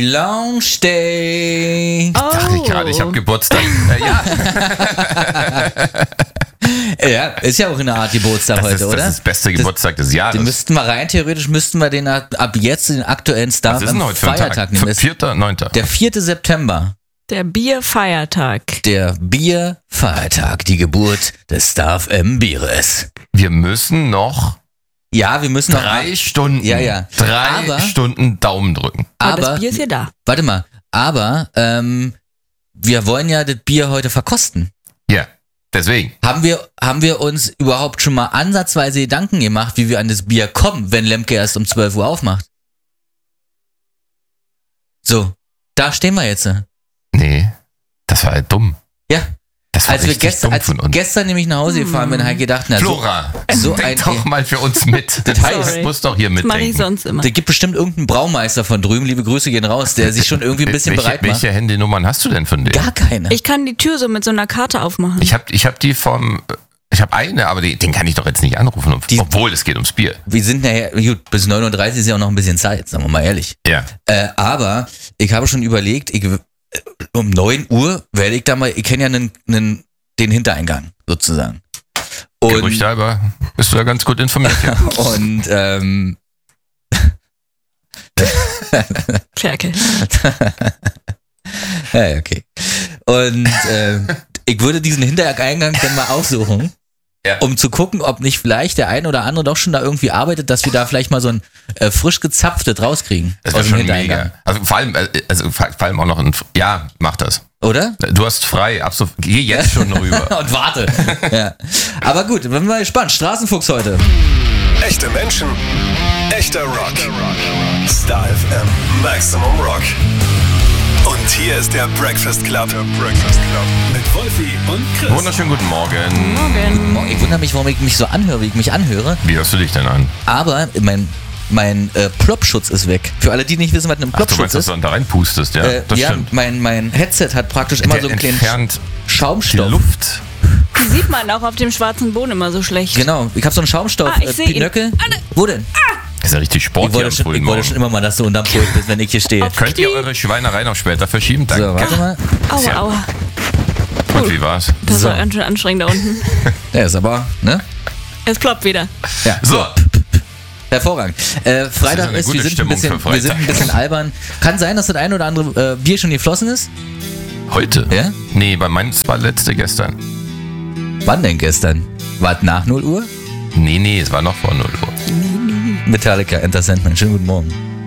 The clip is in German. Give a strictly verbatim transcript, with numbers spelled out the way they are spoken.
Launch Day. Oh. Dachte ich gerade, ich habe Geburtstag. Äh, ja, Ja, ist ja auch eine Art Geburtstag das heute, ist, oder? das ist das beste Geburtstag des Jahres. Den müssten wir rein, theoretisch müssten wir den ab ab jetzt den aktuellen Star Was ist denn am heute für ein Feiertag Tag? nehmen. Das ist Vierter, neunter. der vierte September. Der Bierfeiertag. Der Bierfeiertag, die Geburt des Star F M Bieres. Wir müssen noch Ja, wir müssen noch. drei Stunden, Ja, ja. drei Aber- Stunden Daumen drücken. Aber Aber, das Bier ist ja da. warte mal, aber ähm, wir wollen ja das Bier heute verkosten. Ja, deswegen. Haben wir, haben wir uns überhaupt schon mal ansatzweise Gedanken gemacht, wie wir an das Bier kommen, wenn Lemke erst um zwölf Uhr aufmacht? So, da stehen wir jetzt. Nee, das war halt dumm. Ja, Das war als wir richtig gestern, dumm als von uns. gestern nämlich nach Hause gefahren bin, habe ich gedacht, na, so, Flora, so denk ein- doch mal für uns mit. Das heißt- das muss doch hier Das mache ich mitdenken. sonst immer. da gibt bestimmt irgendeinen Braumeister von drüben, liebe Grüße gehen raus, der sich schon irgendwie ein bisschen welche, bereit macht. welche Handynummern hast du denn von denen? Gar keine. Ich kann die Tür so mit so einer Karte aufmachen. Ich habe ich hab die vom, ich habe eine, aber die, den kann ich doch jetzt nicht anrufen, Die- obwohl es geht ums Bier. Wir sind nachher, gut, bis neun Uhr dreißig ist ja auch noch ein bisschen Zeit, sagen wir mal ehrlich. Ja. Äh, aber ich habe schon überlegt, ich, um neun Uhr werde ich da mal, ich kenne ja einen, einen, den Hintereingang sozusagen. Und, Gerüchte halber bist du ja ganz gut informiert. Ja. und ähm, Ferkel. ja, okay. Und ähm, ich würde diesen Hintereingang dann mal aufsuchen, Ja. um zu gucken, ob nicht vielleicht der ein oder andere doch schon da irgendwie arbeitet, dass wir da vielleicht mal so ein äh, frisch gezapftes rauskriegen. Das aus wäre dem schon Hintereingang. mega. Also vor allem, äh, also vor vor allem auch noch ein, ja, mach das. Oder? Du hast frei, ab so, geh jetzt schon rüber. Und warte. Ja. Aber gut, bin mal gespannt. Straßenfuchs heute. Echte Menschen, echter Rock. Star F M Maximum Rock. Und hier ist der Breakfast Club. Der Breakfast Club. Mit Wolfi und Chris. Wunderschönen guten Morgen. Morgen. Ich wundere mich, warum ich mich so anhöre, wie ich mich anhöre. Wie hörst du dich denn an? Aber mein, mein äh, Plopschutz ist weg. Für alle, die nicht wissen, was ein Ach, du Plopschutz meinst, dass ist. du dann da reinpustest, ja? Äh, das ja, stimmt. mein, mein Headset hat praktisch immer Der so einen kleinen entfernt die Schaumstoff. Luft. Die sieht man auch auf dem schwarzen Boden immer so schlecht. Genau, ich habe so einen Schaumstoff. Ah, ich seh ihn. Pinöckel. Ah, ne. Wo denn? Das ist ja richtig Ich Sport hier wollte, am schon, frühen ich wollte Morgen. schon immer mal, dass du unterm Pult bist, wenn ich hier stehe. Auf- Könnt ihr eure Schweinereien auch später verschieben? Danke. So, warte mal. Aua, aua. Und wie war's? Das So. war ganz schön anstrengend da unten. Der ist aber, ne? Es ploppt wieder. Ja. So, Hervorragend. Äh, Freitag eine ist, gute wir sind, ein Stimmung bisschen, für wir sind ein Freitag. bisschen albern. Kann sein, dass das ein oder andere äh, Bier schon geflossen ist. heute? Ja? Nee, bei meins war letzte gestern. Wann denn gestern? War es nach null Uhr? Nee, nee, es war noch vor null Uhr. Metallica, Enter Sandman. Schönen guten Morgen.